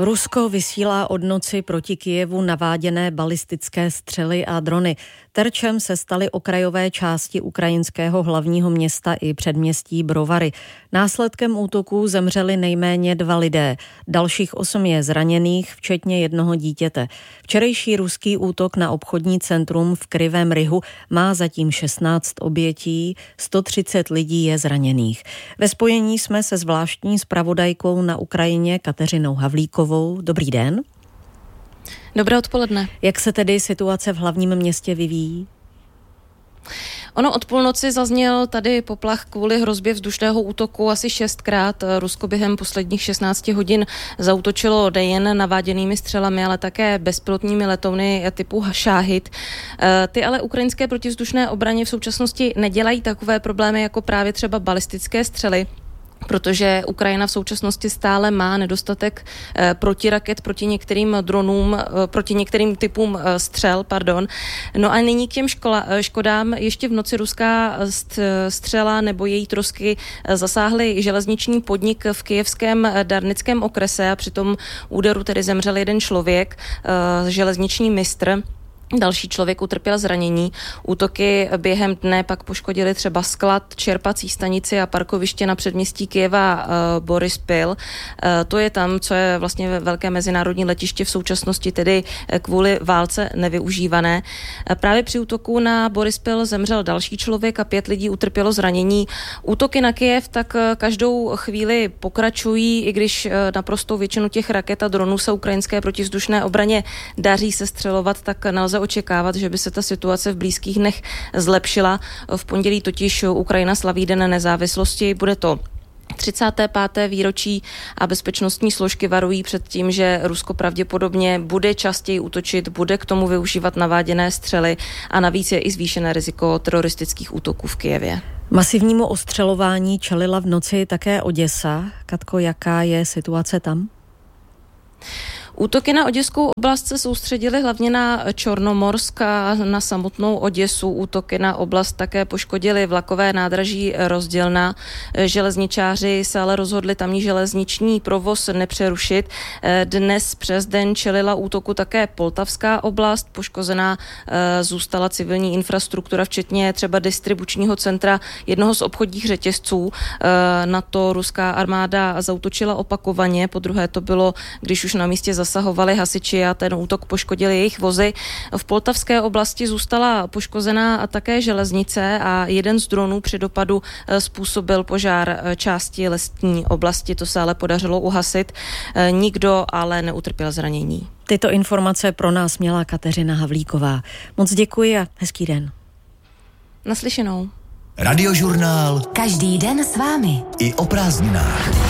Rusko vysílá od noci proti Kyjevu naváděné balistické střely a drony. Terčem se staly okrajové části ukrajinského hlavního města i předměstí Brovary. Následkem útoků zemřeli nejméně 2 lidé. Dalších 8 je zraněných, včetně jednoho dítěte. Včerejší ruský útok na obchodní centrum v Kryvém Rihu má zatím 16 obětí, 130 lidí je zraněných. Ve spojení jsme se zvláštní zpravodajkou na Ukrajině Kateřinou Havlíkovou. Dobrý den. Dobré odpoledne. Jak se tedy situace v hlavním městě vyvíjí? Ono od půlnoci zazněl tady poplach kvůli hrozbě vzdušného útoku asi 6krát. Rusko během posledních 16 hodin zaútočilo nejen naváděnými střelami, ale také bezpilotními letouny typu Šáhid. Ty ale ukrajinské protivzdušné obraně v současnosti nedělají takové problémy jako právě třeba balistické střely, protože Ukrajina v současnosti stále má nedostatek protiraket proti některým dronům, proti některým typům střel, No a nyní k těm škodám. Ještě v noci ruská střela nebo její trosky zasáhly železniční podnik v kyjevském Darnickém okrese a při tom úderu tedy zemřel jeden člověk, železniční mistr. Další člověk utrpěl zranění. Útoky během dne pak poškodily třeba sklad, čerpací stanici a parkoviště na předměstí Kyjeva Borispil. To je tam, co je vlastně velké mezinárodní letiště v současnosti, tedy kvůli válce nevyužívané. Právě při útoku na Borispil zemřel další člověk a 5 lidí utrpělo zranění. Útoky na Kyjev tak každou chvíli pokračují, i když naprostou většinu těch raket a dronů se ukrajinské protivzdušné obraně daří sestřelovat, tak nelze očekávat, že by se ta situace v blízkých dnech zlepšila. V pondělí totiž Ukrajina slaví Den nezávislosti. Bude to 35. výročí a bezpečnostní složky varují před tím, že Rusko pravděpodobně bude častěji útočit, bude k tomu využívat naváděné střely a navíc je i zvýšené riziko teroristických útoků v Kyjevě. Masivnímu ostřelování čelila v noci také Oděsa. Katko, jaká je situace tam? Útoky na Oděskou oblast se soustředily hlavně na Čornomorsk a na samotnou Oděsu. Útoky na oblast také poškodily vlakové nádraží Rozdělna. Železničáři se ale rozhodli tamní železniční provoz nepřerušit. Dnes přes den čelila útoku také Poltavská oblast. Poškozená zůstala civilní infrastruktura, včetně třeba distribučního centra jednoho z obchodních řetězců. Na to ruská armáda zaútočila opakovaně. Podruhé to bylo, když už na místě zasahovali hasiči a ten útok poškodil jejich vozy. V Poltavské oblasti zůstala poškozená a také železnice a jeden z dronů při dopadu způsobil požár části lesní oblasti. To se ale podařilo uhasit. Nikdo ale neutrpěl zranění. Tyto informace pro nás měla Kateřina Havlíková. Moc děkuji a hezký den. Naslyšenou. Radiožurnál. Každý den s vámi. I o prázdninách.